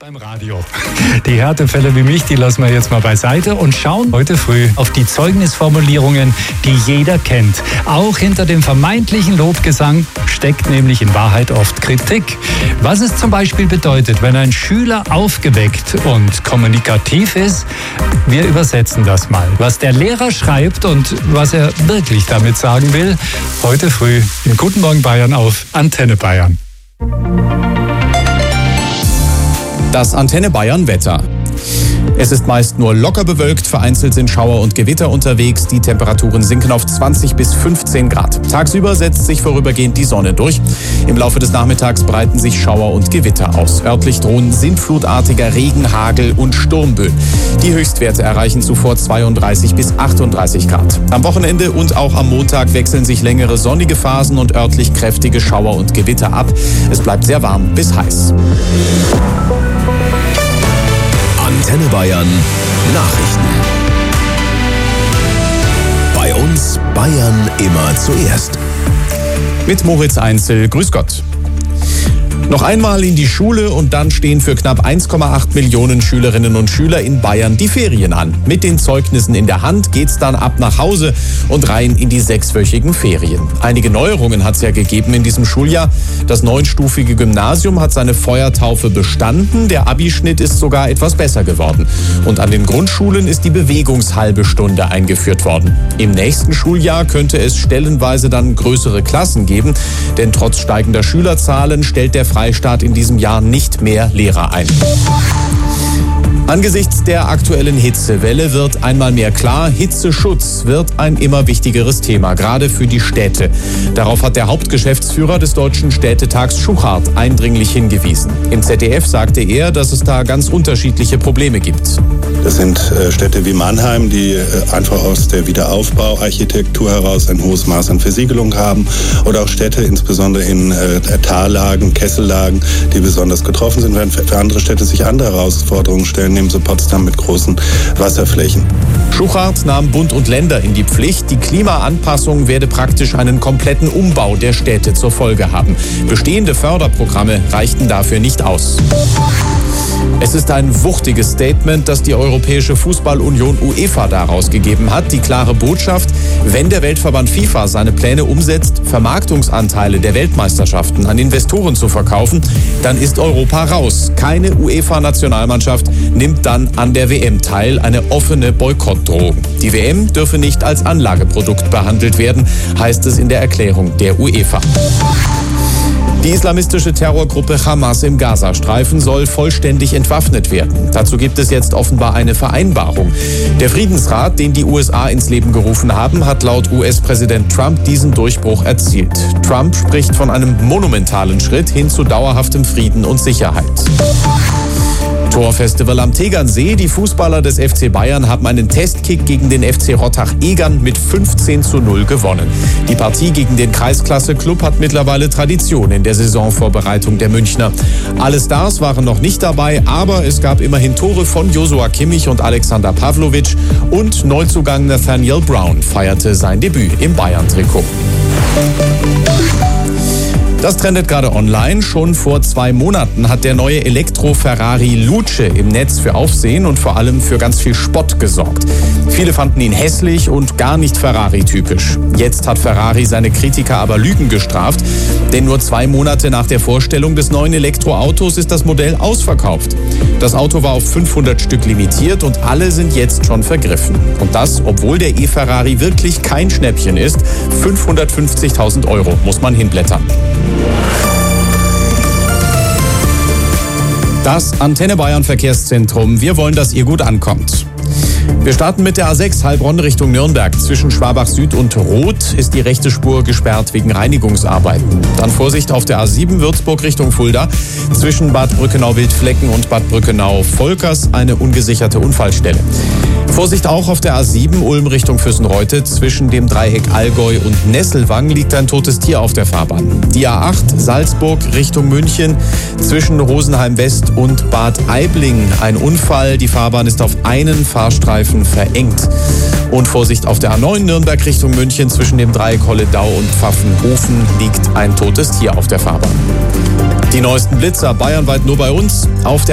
beim Radio. Die Härtefälle wie mich, die lassen wir jetzt mal beiseite und schauen heute früh auf die Zeugnisformulierungen, die jeder kennt. Auch hinter dem vermeintlichen Lobgesang steckt nämlich in Wahrheit oft Kritik. Was es zum Beispiel bedeutet, wenn ein Schüler aufgeweckt und kommunikativ ist, wir übersetzen das mal. Was der Lehrer schreibt und was er wirklich damit sagen will, heute früh im Guten Morgen Bayern auf Antenne Bayern. Das Antenne Bayern Wetter. Es ist meist nur locker bewölkt, vereinzelt sind Schauer und Gewitter unterwegs. Die Temperaturen sinken auf 20 bis 15 Grad. Tagsüber setzt sich vorübergehend die Sonne durch. Im Laufe des Nachmittags breiten sich Schauer und Gewitter aus. Örtlich drohen sintflutartiger Regen, Hagel und Sturmböen. Die Höchstwerte erreichen zuvor 32 bis 38 Grad. Am Wochenende und auch am Montag wechseln sich längere sonnige Phasen und örtlich kräftige Schauer und Gewitter ab. Es bleibt sehr warm bis heiß. Antenne Bayern Nachrichten. Bei uns Bayern immer zuerst. Mit Moritz Einzel, grüß Gott. Noch einmal in die Schule und dann stehen für knapp 1,8 Millionen Schülerinnen und Schüler in Bayern die Ferien an. Mit den Zeugnissen in der Hand geht's dann ab nach Hause und rein in die 6-wöchigen Ferien. Einige Neuerungen hat's ja gegeben in diesem Schuljahr. Das 9-stufige Gymnasium hat seine Feuertaufe bestanden. Der Abischnitt ist sogar etwas besser geworden. Und an den Grundschulen ist die Bewegungshalbe Stunde eingeführt worden. Im nächsten Schuljahr könnte es stellenweise dann größere Klassen geben, denn trotz steigender Schülerzahlen stellt der Freistaat in diesem Jahr nicht mehr Lehrer ein. Angesichts der aktuellen Hitzewelle wird einmal mehr klar, Hitzeschutz wird ein immer wichtigeres Thema, gerade für die Städte. Darauf hat der Hauptgeschäftsführer des Deutschen Städtetags Schuchart eindringlich hingewiesen. Im ZDF sagte er, dass es da ganz unterschiedliche Probleme gibt. Das sind Städte wie Mannheim, die einfach aus der Wiederaufbauarchitektur heraus ein hohes Maß an Versiegelung haben. Oder auch Städte, insbesondere in Tallagen, Kessellagen, die besonders getroffen sind, während für andere Städte sich andere Herausforderungen stellen, nehmen Sie Potsdam mit großen Wasserflächen. Schuchart nahm Bund und Länder in die Pflicht. Die Klimaanpassung werde praktisch einen kompletten Umbau der Städte zur Folge haben. Bestehende Förderprogramme reichten dafür nicht aus. Es ist ein wuchtiges Statement, das die Europäische Fußballunion UEFA daraus gegeben hat. Die klare Botschaft: Wenn der Weltverband FIFA seine Pläne umsetzt, Vermarktungsanteile der Weltmeisterschaften an Investoren zu verkaufen, dann ist Europa raus. Keine UEFA-Nationalmannschaft nimmt dann an der WM teil, eine offene Boykottdrohung. Die WM dürfe nicht als Anlageprodukt behandelt werden, heißt es in der Erklärung der UEFA. Die islamistische Terrorgruppe Hamas im Gazastreifen soll vollständig entwaffnet werden. Dazu gibt es jetzt offenbar eine Vereinbarung. Der Friedensrat, den die USA ins Leben gerufen haben, hat laut US-Präsident Trump diesen Durchbruch erzielt. Trump spricht von einem monumentalen Schritt hin zu dauerhaftem Frieden und Sicherheit. Torfestival am Tegernsee. Die Fußballer des FC Bayern haben einen Testkick gegen den FC Rottach-Egern mit 15:0 gewonnen. Die Partie gegen den Kreisklasse-Club hat mittlerweile Tradition in der Saisonvorbereitung der Münchner. Alle Stars waren noch nicht dabei, aber es gab immerhin Tore von Joshua Kimmich und Alexander Pavlovic und Neuzugang Nathaniel Brown feierte sein Debüt im Bayern-Trikot. Das trendet gerade online. Schon vor 2 Monaten hat der neue Elektro-Ferrari Luce im Netz für Aufsehen und vor allem für ganz viel Spott gesorgt. Viele fanden ihn hässlich und gar nicht Ferrari-typisch. Jetzt hat Ferrari seine Kritiker aber Lügen gestraft, denn nur 2 Monate nach der Vorstellung des neuen Elektroautos ist das Modell ausverkauft. Das Auto war auf 500 Stück limitiert und alle sind jetzt schon vergriffen. Und das, obwohl der E-Ferrari wirklich kein Schnäppchen ist. 550.000 € muss man hinblättern. Das Antenne Bayern Verkehrszentrum. Wir wollen, dass ihr gut ankommt. Wir starten mit der A6 Heilbronn Richtung Nürnberg. Zwischen Schwabach Süd und Roth ist die rechte Spur gesperrt wegen Reinigungsarbeiten. Dann Vorsicht auf der A7 Würzburg Richtung Fulda. Zwischen Bad Brückenau-Wildflecken und Bad Brückenau-Volkers eine ungesicherte Unfallstelle. Vorsicht auch auf der A7 Ulm Richtung Füssenreute. Zwischen dem Dreieck Allgäu und Nesselwang liegt ein totes Tier auf der Fahrbahn. Die A8 Salzburg Richtung München. Zwischen Rosenheim West und Bad Aibling ein Unfall. Die Fahrbahn ist auf einen Fahrstreifen verengt. Und Vorsicht auf der A9 Nürnberg Richtung München. Zwischen dem Dreieck Holledau und Pfaffenhofen liegt ein totes Tier auf der Fahrbahn. Die neuesten Blitzer bayernweit nur bei uns. Auf der